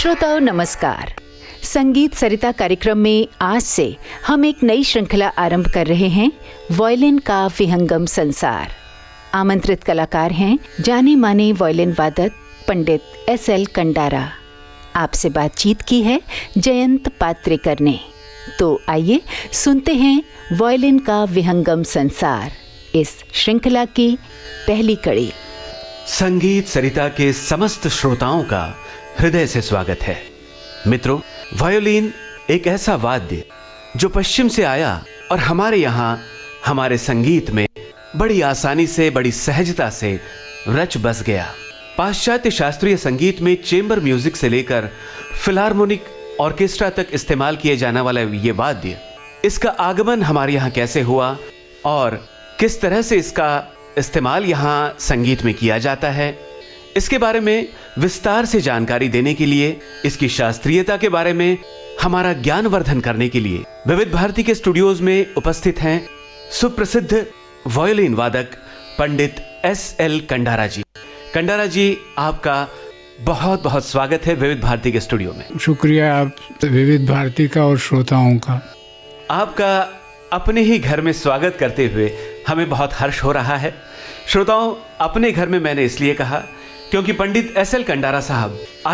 श्रोताओं नमस्कार। संगीत सरिता कार्यक्रम में आज से हम एक नई श्रृंखला आरंभ कर रहे हैं, वायलिन का विहंगम संसार। आमंत्रित कलाकार हैं जाने माने वायलिन वादक पंडित एस.एल. कंडारा। आपसे बातचीत की है जयंत पात्रेकर ने। तो आइए सुनते हैं वायलिन का विहंगम संसार, इस श्रृंखला की पहली कड़ी। संगीत सरिता के समस्त श्रोताओं का हृदय से स्वागत है। मित्रों, वायोलिन एक ऐसा वाद्य जो पश्चिम से आया और हमारे यहाँ हमारे संगीत में बड़ी आसानी से, बड़ी सहजता से रच बस गया। पाश्चात्य शास्त्रीय संगीत में चेंबर म्यूजिक से लेकर फिलार्मोनिक ऑर्केस्ट्रा तक इस्तेमाल किए जाने वाला ये वाद्य, इसका आगमन हमारे यहाँ कैसे हुआ और किस तरह से इसका इस्तेमाल यहाँ संगीत में किया जाता है, इसके बारे में विस्तार से जानकारी देने के लिए, इसकी शास्त्रीयता के बारे में हमारा ज्ञानवर्धन करने के लिए विविध भारती के स्टूडियोज में उपस्थित हैं सुप्रसिद्ध वायोलिन वादक पंडित एस.एल. कंडारा जी। कंडारा जी, आपका बहुत बहुत स्वागत है विविध भारती के स्टूडियो में। शुक्रिया आप विविध भारती का और श्रोताओं का। आपका अपने ही घर में स्वागत करते हुए हमें बहुत हर्ष हो रहा है। श्रोताओं, अपने घर में मैंने इसलिए कहा क्योंकि पंडित एस.एल. कंडारा साहब